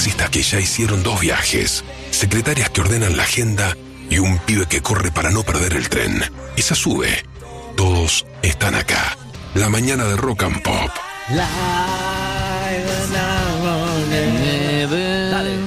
taxistas que ya hicieron 2 viajes, secretarias que ordenan la agenda y un pibe que corre para no perder el tren. Esa sube. Todos están acá. La mañana de Rock and Pop. Dale.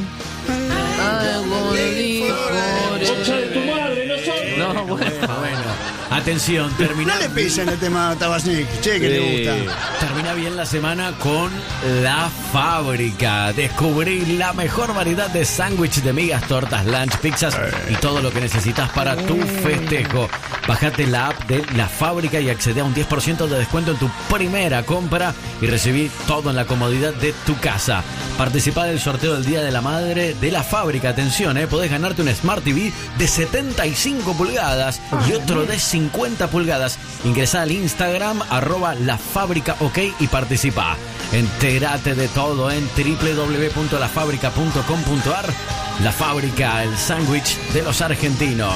No, bueno. Atención, termina. No le pisen el tema a Tabasnik, che, que le gusta. Termina bien la semana con La Fábrica. Descubrí la mejor variedad de sándwich de migas, tortas, lunch, pizzas y todo lo que necesitas para tu festejo. Bajate la app de La Fábrica y accede a un 10% de descuento en tu primera compra y recibí todo en la comodidad de tu casa. Participa del sorteo del Día de la Madre de La Fábrica. Atención, podés ganarte un Smart TV de 75 pulgadas y otro de 50 pulgadas. Ingresá al Instagram @lafábricaok y participa. Entérate de todo en www.lafabrica.com.ar. La Fábrica, el sándwich de los argentinos.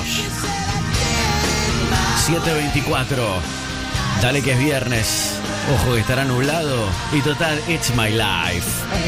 7:24. Dale que es viernes. Ojo que estará nublado. Y total, it's my life.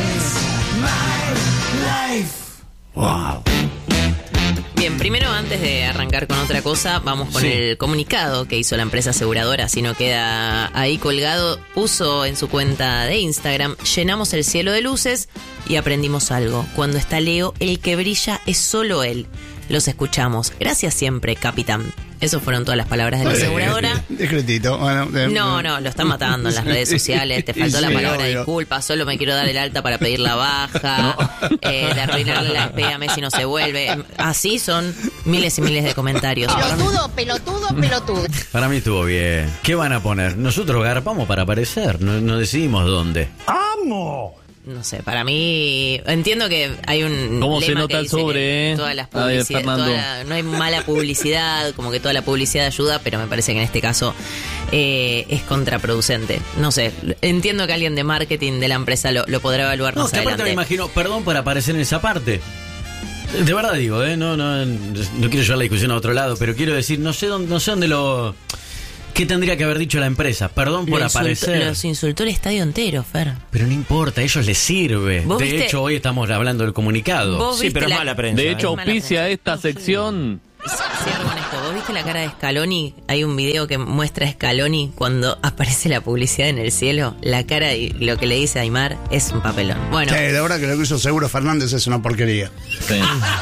Wow. Bien, primero antes de arrancar con otra cosa, vamos con el comunicado que hizo la empresa aseguradora, si no queda ahí colgado. Puso en su cuenta de Instagram: llenamos el cielo de luces y aprendimos algo. Cuando está Leo, el que brilla es solo él. Los escuchamos. Gracias siempre, capitán. Esas fueron todas las palabras de la aseguradora. Discretito. Bueno, no, lo están matando en las redes sociales. Te faltó la palabra obvio. disculpa. Solo me quiero dar el alta para pedir la baja. De arruinarle la SP a Messi no se vuelve. Así son miles y miles de comentarios. Pelotudo. Para mí estuvo bien. ¿Qué van a poner? Nosotros garpamos para aparecer. No decidimos dónde. ¡Amo! No sé, para mí entiendo que hay un ¿Cómo lema se nota que el dice sobre, que todas las publicidades, no hay mala publicidad, como que toda la publicidad ayuda, pero me parece que en este caso es contraproducente. No sé, entiendo que alguien de marketing de la empresa lo podrá evaluar más que aparte adelante. me imagino, perdón por aparecer en esa parte. De verdad digo, no quiero llevar la discusión a otro lado, pero quiero decir, no sé dónde lo... ¿Qué tendría que haber dicho la empresa? Perdón por aparecer. Los insultó el estadio entero, Fer. Pero no importa, a ellos les sirve. De hecho, hoy estamos hablando del comunicado. Sí, pero es mala prensa. De hecho, auspicia esta sección. Cierro con esto. ¿Vos viste la cara de Scaloni? Hay un video que muestra a Scaloni cuando aparece la publicidad en el cielo. La cara y lo que le dice a Aymar es un papelón. Bueno. Sí, la verdad que lo que hizo Seguro Fernández es una porquería. Sí.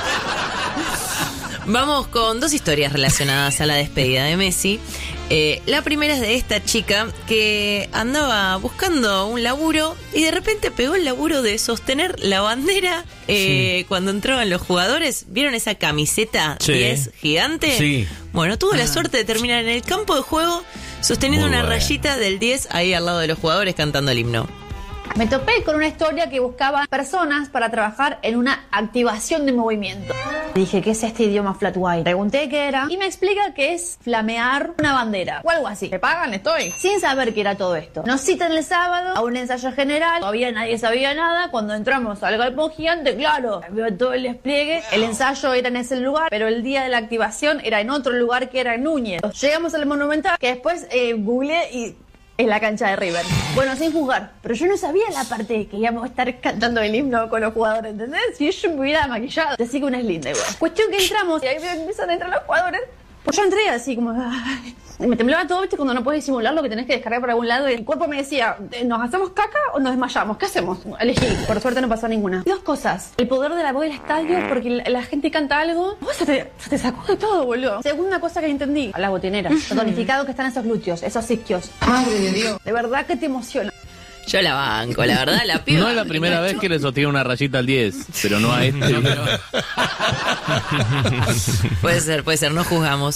Vamos con 2 historias relacionadas a la despedida de Messi. La primera es de esta chica que andaba buscando un laburo y de repente pegó el laburo de sostener la bandera cuando entraban los jugadores. ¿Vieron esa camiseta 10 gigante? Sí. Bueno, tuvo la suerte de terminar en el campo de juego sosteniendo Muy una bueno. rayita del 10 ahí al lado de los jugadores cantando el himno. Me topé con una historia que buscaba personas para trabajar en una activación de movimiento. Dije, ¿qué es este idioma flat white? Pregunté qué era y me explica que es flamear una bandera o algo así. ¿Me pagan? Estoy. Sin saber qué era todo esto. Nos citan el sábado a un ensayo general. Todavía nadie sabía nada. Cuando entramos al galpón gigante, claro, veo todo el despliegue. El ensayo era en ese lugar, pero el día de la activación era en otro lugar que era en Núñez. Llegamos al Monumental, que después googleé y... en la cancha de River. Bueno, sin juzgar, pero yo no sabía la parte de que íbamos a estar cantando el himno con los jugadores, ¿entendés? Si yo me hubiera maquillado, te sigo una es linda igual. Cuestión que entramos y ahí empiezan a entrar los jugadores. Pues yo entré así como... ay, me temblaba todo, ¿viste? Cuando no puedes disimular lo que tenés que descargar por algún lado. Y el cuerpo me decía, ¿nos hacemos caca o nos desmayamos? ¿Qué hacemos? Elegí. Por suerte no pasó ninguna. 2 cosas. El poder de la voz del estadio, porque la gente canta algo. Se te sacó de todo, boludo. Segunda cosa que entendí. A la botinera. Lo tonificado que están esos glúteos, esos isquios. Madre de Dios. De verdad que te emociona. Yo la banco, la verdad, la piba. No es la primera vez que le sostiene una rayita al 10, pero no a este. Puede ser, no juzgamos.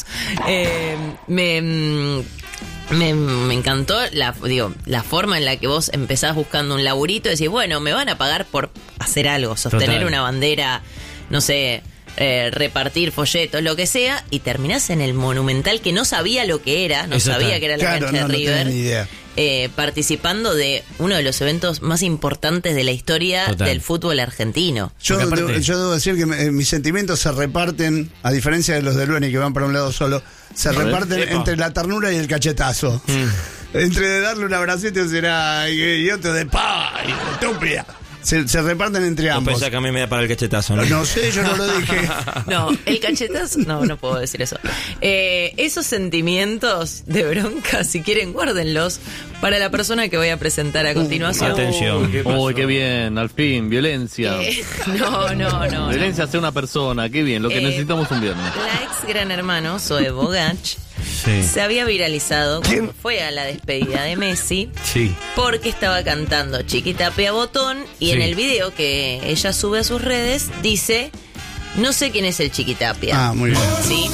Me encantó la forma en la que vos empezás buscando un laburito y decís, bueno, me van a pagar por hacer algo, sostener Total. una bandera, no sé, repartir folletos, lo que sea, y terminás en el Monumental, que no sabía lo que era, no sabía que era la cancha de River. No tenía ni idea. Participando de uno de los eventos más importantes de la historia del fútbol argentino. Yo debo decir que mis sentimientos se reparten, a diferencia de los de Lueni que van para un lado solo, se reparten entre la ternura y el cachetazo. Entre darle un abracito y decir, ay, y otro de pa, estúpida. Se reparten entre ambos. Pensá que a mí me da para el cachetazo, ¿no? No sé, yo no lo dije. No, el cachetazo, no puedo decir eso. Esos sentimientos de bronca, si quieren, guárdenlos para la persona que voy a presentar a continuación. Atención. Uy, qué bien, al fin, violencia. No. Violencia hacia una persona, qué bien, lo que necesitamos un viernes. La ex Gran Hermano, Zoe Bogach, se había viralizado cuando fue a la despedida de Messi. Sí. Porque estaba cantando Chiquitapia Botón y en el video que ella sube a sus redes dice: no sé quién es el Chiquitapia. Ah, muy bien. ¿Sí?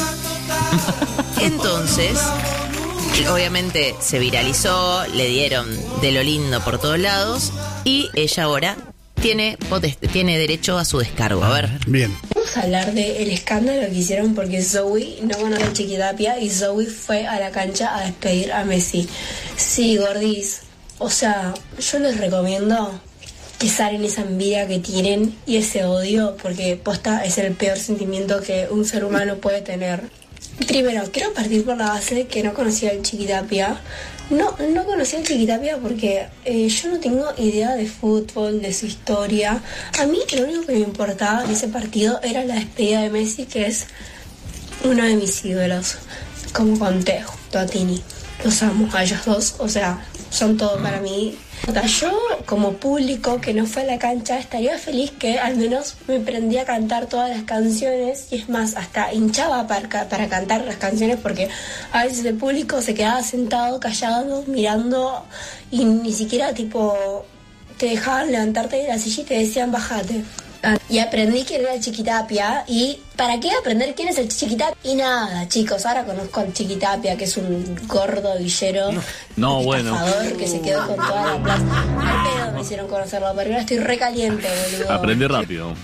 Entonces, obviamente se viralizó, le dieron de lo lindo por todos lados y ella ahora tiene derecho a su descargo. A ver. Bien. Vamos a hablar del escándalo que hicieron porque Zoe no conoce a Chiquitapia y Zoe fue a la cancha a despedir a Messi. Sí, gordis. O sea, yo les recomiendo que salen esa envidia que tienen y ese odio, porque posta es el peor sentimiento que un ser humano puede tener. Primero, quiero partir por la base de que no conocía al Chiquitapia. No conocía al Chiquitapia porque yo no tengo idea de fútbol, de su historia. A mí lo único que me importaba en ese partido era la despedida de Messi, que es uno de mis ídolos. Como conté junto a Tini. Los amo a ellos dos, o sea, son todo para mí. Yo, como público que no fue a la cancha, estaría feliz que al menos me aprendí a cantar todas las canciones. Y es más, hasta hinchaba para cantar las canciones, porque a veces el público se quedaba sentado, callado, mirando, y ni siquiera tipo te dejaban levantarte de la silla y te decían bájate. Y aprendí quién era el Chiquitapia. ¿Y para qué aprender quién es el Chiquitapia? Y nada, chicos, ahora conozco al Chiquitapia, que es un gordo villero, estafador, que se quedó con toda la plata. Al pedo me hicieron conocerlo, porque ahora estoy recaliente, boludo. Aprendí rápido.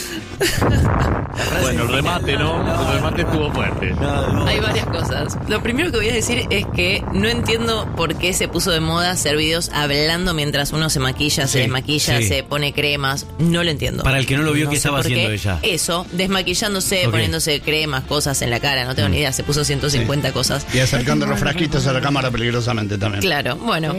Bueno, el remate, ¿no? El remate estuvo fuerte. Hay varias cosas. Lo primero que voy a decir es que no entiendo por qué se puso de moda hacer videos hablando mientras uno se maquilla, se desmaquilla, se pone cremas. No lo entiendo. Para el que no lo vio, ¿qué sé estaba por qué. haciendo ella? Eso, desmaquillándose, poniéndose cremas, cosas en la cara. No tengo ni idea, se puso 150 cosas. Y acercando los frasquitos a la cámara peligrosamente también. Claro, bueno.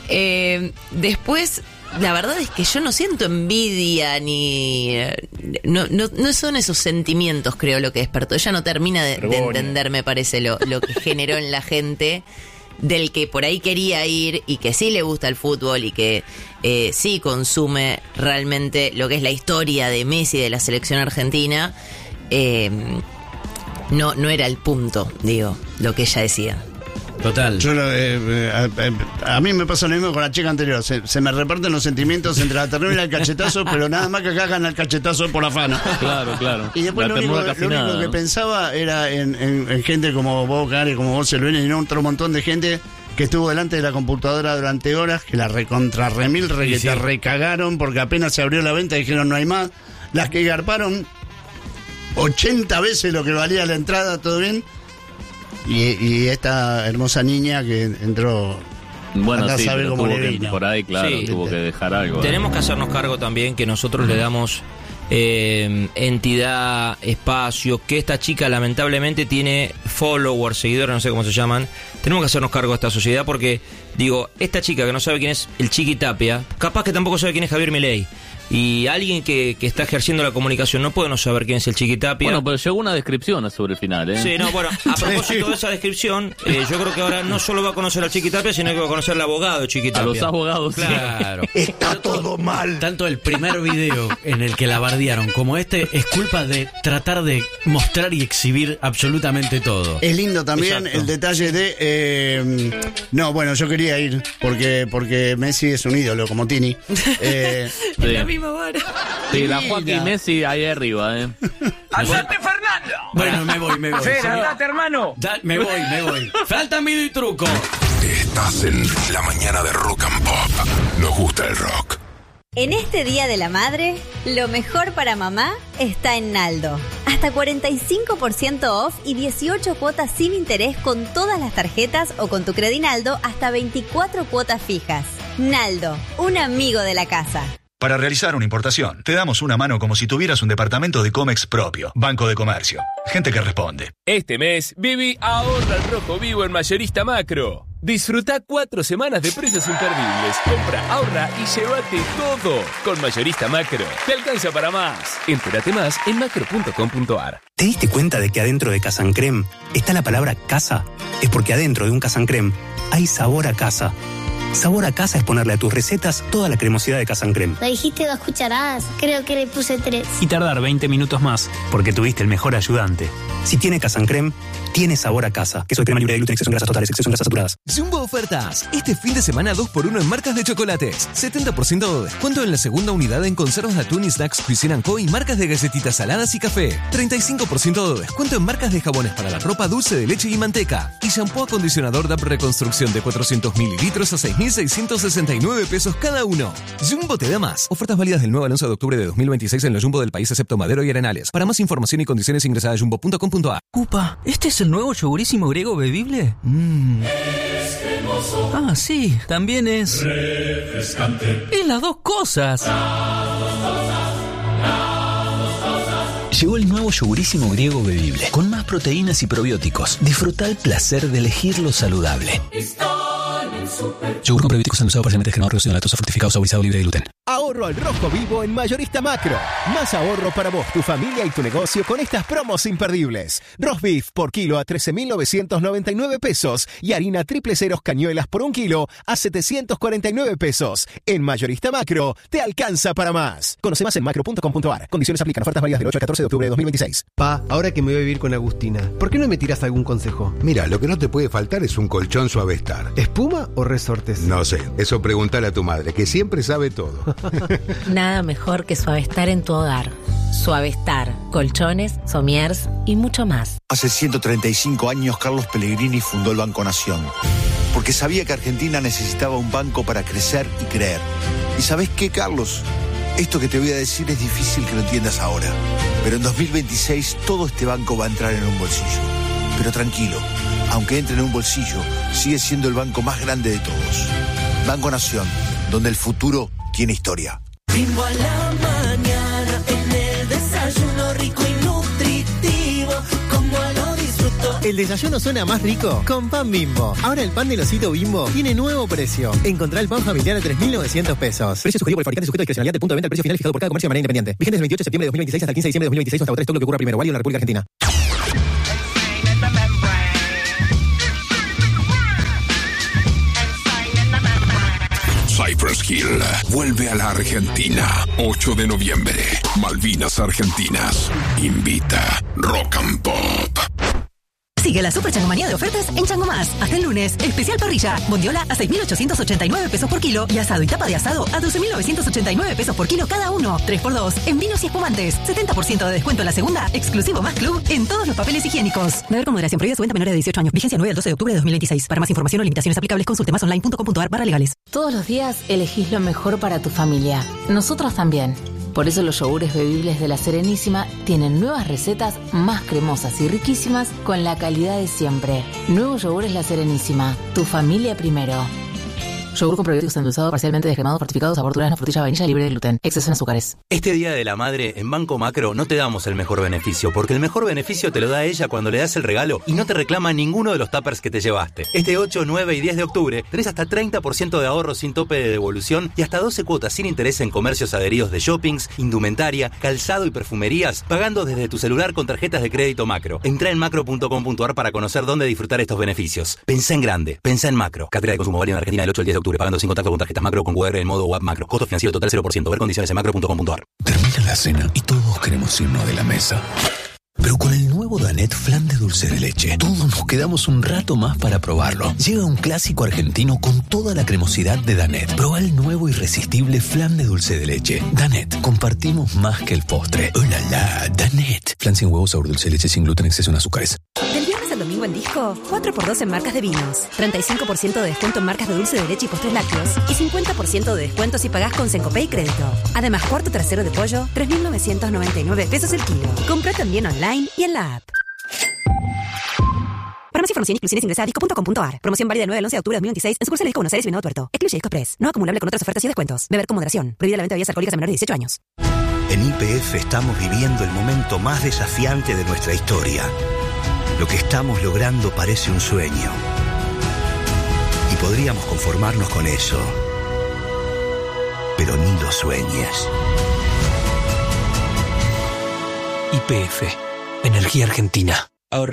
Después, la verdad es que yo no siento envidia ni... No son esos sentimientos, creo, lo que despertó. Ella no termina de entender, me parece, lo que generó en la gente, del que por ahí quería ir y que sí le gusta el fútbol y que sí consume realmente lo que es la historia de Messi, de la selección argentina. No era el punto, digo, lo que ella decía. Total. Yo, a mí me pasa lo mismo con la chica anterior. Se me reparten los sentimientos entre la ternura y el cachetazo, pero nada más que acá hagan el cachetazo por afano. Claro. Y después lo único que pensaba era en gente como vos, Cari, como vos, Silvina, y no otro montón de gente que estuvo delante de la computadora durante horas, que la te recagaron porque apenas se abrió la venta y dijeron no hay más. Las que garparon 80 veces lo que valía la entrada, todo bien. Y esta hermosa niña que entró. Bueno, sí, sabe pero cómo tuvo le que, vino. por ahí, claro, Sí. tuvo que dejar algo. Tenemos que hacernos cargo también que nosotros le damos entidad, espacio, que esta chica lamentablemente tiene followers, seguidores, no sé cómo se llaman. Tenemos que hacernos cargo de esta sociedad porque, digo, esta chica que no sabe quién es el Chiquitapia, capaz que tampoco sabe quién es Javier Milei. Y alguien que está ejerciendo la comunicación no puede no saber quién es el Chiquitapia. Bueno, pero llegó una descripción sobre el final, ¿eh? Sí, no, bueno, a propósito de esa descripción, yo creo que ahora no solo va a conocer al Chiquitapia, sino que va a conocer al abogado de Chiquitapia. A los abogados, Claro. Está todo mal. Tanto el primer video en el que la bardearon como este es culpa de tratar de mostrar y exhibir absolutamente todo. Es lindo también Exacto. el detalle de... no, bueno, yo quería ir porque Messi es un ídolo, como Tini. En la misma vara. Sí, la Joaquín Messi ahí arriba, ¿eh? ¡Andate, Fernando! Bueno, me voy. Fer, andate, hermano. Me voy. Falta miedo y truco. Estás en la mañana de Rock and Pop. Nos gusta el rock. En este Día de la Madre, lo mejor para mamá está en Naldo. Hasta 45% off y 18 cuotas sin interés con todas las tarjetas o con tu Credinaldo hasta 24 cuotas fijas. Naldo, un amigo de la casa. Para realizar una importación, te damos una mano como si tuvieras un departamento de Comex propio. Banco de Comercio. Gente que responde. Este mes, Bibi ahorra al rojo vivo en Mayorista Macro. Disfruta 4 semanas de precios imperdibles. Compra, ahorra y llévate todo. Con Mayorista Macro. Te alcanza para más. Entérate más en macro.com.ar. ¿Te diste cuenta de que adentro de Casa Creme está la palabra casa? Es porque adentro de un Casa Creme hay sabor a casa. Sabor a casa es ponerle a tus recetas toda la cremosidad de Casa Creme. Me dijiste 2 cucharadas, creo que le puse 3. Y tardar 20 minutos más, porque tuviste el mejor ayudante. Si tiene Casa Creme, tiene sabor a casa. Queso de crema libre de gluten, exceso en grasas totales, exceso en grasas saturadas. Jumbo Ofertas. Este fin de semana 2x1 en marcas de chocolates. 70% de descuento en la segunda unidad en conservas de atún y snacks Cuisine & Co. y marcas de galletitas saladas y café. 35% de descuento en marcas de jabones para la ropa, dulce de leche y manteca. Y shampoo acondicionador DAP Reconstrucción de 400 mililitros a 6.669 pesos cada uno. Jumbo te da más. Ofertas válidas del 9 al 11 de octubre de 2026 en los Jumbo del país excepto Madero y Arenales. Para más información y condiciones ingresa a jumbo.com.ar. Upa, ¿este es el nuevo yogurísimo griego bebible? Ah, sí, también es refrescante. Y las dos cosas. Llegó el nuevo yogurísimo griego bebible, con más proteínas y probióticos. Disfruta el placer de elegir lo saludable. Yogur con probióticos endulzado parcialmente descremado, reducido en lactosa, fortificado, saborizado, libre de gluten. Ahorro al rojo vivo en Mayorista Macro. Más ahorro para vos, tu familia y tu negocio con estas promos imperdibles. Roast beef por kilo a 13.999 pesos y harina triple ceros cañuelas por 1 kilo a 749 pesos. En Mayorista Macro, te alcanza para más. Conoce más en macro.com.ar. Condiciones aplican. Ofertas válidas del 8 al 14 de octubre de 2026. Pa, ahora que me voy a vivir con Agustina, ¿por qué no me tiras algún consejo? Mira, lo que no te puede faltar es un colchón Suavestar. ¿Espuma o resortes? No sé, eso pregúntale a tu madre, que siempre sabe todo. Nada mejor que Suavestar en tu hogar. Suavestar, colchones, somiers y mucho más. Hace 135 años Carlos Pellegrini fundó el Banco Nación, porque sabía que Argentina necesitaba un banco para crecer y creer. ¿Y sabés qué, Carlos? Esto que te voy a decir es difícil que lo entiendas ahora, pero en 2026 todo este banco va a entrar en un bolsillo. Pero tranquilo, aunque entre en un bolsillo, sigue siendo el banco más grande de todos. Banco Nación, donde el futuro tiene historia. Bimbo a la mañana, en el desayuno rico y nutritivo, como lo disfruto. El desayuno suena más rico con pan Bimbo. Ahora el pan del osito Bimbo tiene nuevo precio. Encontrá el pan familiar a 3.900 pesos. Precio sugerido por el fabricante sujeto a discrecionalidad del punto de venta al precio final fijado por cada comercio de manera independiente. Vigente del 28 de septiembre de 2026 hasta el 15 de diciembre de 2026 hasta agotar stock lo que ocurra primero. Válido en la República Argentina. Cypress Hill vuelve a la Argentina. 8 de noviembre. Malvinas Argentinas. Invita Rock and Pop. Sigue la super changomanía de ofertas en Chango Más. Hasta el lunes, especial parrilla. Bondiola a 6.889 pesos por kilo y asado y tapa de asado a 12.989 pesos por kilo cada uno. 3x2 en vinos y espumantes. 70% de descuento en la segunda, exclusivo Más Club en todos los papeles higiénicos. Beber con moderación, prohibida su venta a menores de 18 años. Vigencia 9 al 12 de octubre de 2026. Para más información o limitaciones aplicables, consulte masonline.com.ar/legales. Todos los días elegís lo mejor para tu familia. Nosotros también. Por eso los yogures bebibles de La Serenísima tienen nuevas recetas más cremosas y riquísimas con la calidad de siempre. Nuevos yogures La Serenísima. Tu familia primero. Yogur con probióticos endulzado, parcialmente descremado, fortificado, sabor durazno, frutilla, vainilla, libre de gluten. Exceso en azúcares. Este Día de la Madre, en Banco Macro, no te damos el mejor beneficio, porque el mejor beneficio te lo da ella cuando le das el regalo y no te reclama ninguno de los tuppers que te llevaste. Este 8, 9 y 10 de octubre tenés hasta 30% de ahorro sin tope de devolución y hasta 12 cuotas sin interés en comercios adheridos de shoppings, indumentaria, calzado y perfumerías, pagando desde tu celular con tarjetas de crédito Macro. Entrá en macro.com.ar para conocer dónde disfrutar estos beneficios. Pensá en grande, pensá en Macro. Cartera de consumo válida en Argentina del 8 al 10 de octubre, pagando sin contacto con tarjetas Macro con QR en modo WAP Macro. Costo financiero total 0%. Ver condiciones en macro.com.ar. Termina la cena y todos queremos irnos de la mesa. Pero con el nuevo Danet Flan de dulce de leche, todos nos quedamos un rato más para probarlo. Llega un clásico argentino con toda la cremosidad de Danet. Probá el nuevo irresistible Flan de dulce de leche. Danet, compartimos más que el postre. ¡Oh, la, la! Danet. Flan sin huevo, sabor dulce de leche, sin gluten, exceso en azúcares. Del viernes al domingo en Disco, 4x2 en marcas de vinos, 35% de descuento en marcas de dulce de leche y postres lácteos y 50% de descuento si pagás con Sencopay y crédito. Además, cuarto trasero de pollo, 3.999 pesos el kilo. Comprá también online y en la app. Para más información y exclusiones ingresa a disco.com.ar. Promoción válida del 9 al 11 de octubre de 2026 en sucursal de Disco Buenos Aires y Venado Tuerto. Excluye Disco Express. No acumulable con otras ofertas y descuentos. Beber con moderación. Prohibida la venta de bebidas alcohólicas a menores de 18 años. En YPF estamos viviendo el momento más desafiante de nuestra historia. Lo que estamos logrando parece un sueño. Podríamos conformarnos con eso, pero ni lo sueñes. YPF, Energía Argentina.